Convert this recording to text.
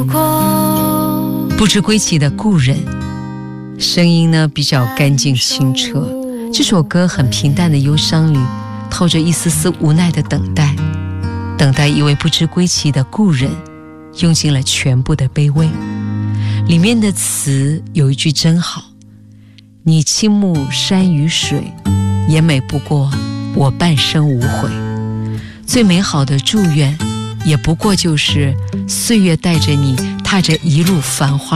不知归期的故人，声音呢比较干净清澈。这首歌很平淡的忧伤里透着一丝丝无奈的等待，等待一位不知归期的故人，用尽了全部的卑微。里面的词有一句真好，你倾慕山与水，也美不过我半生无悔。最美好的祝愿，也不过就是岁月带着你踏着一路繁华